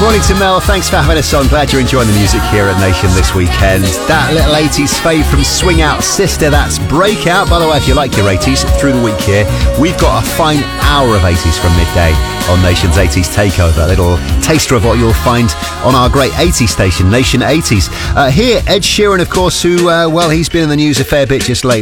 Morning to Mel, thanks for having us on. Glad you're enjoying the music here at Nation this weekend. That little 80s fave from Swing Out Sister, that's Breakout. By the way, if you like your 80s through the week here, we've got a fine hour of 80s from midday on Nation's 80s Takeover. A little taster of what you'll find on our great 80s station, Nation 80s. Here, Ed Sheeran, of course, who, he's been in the news a fair bit just lately.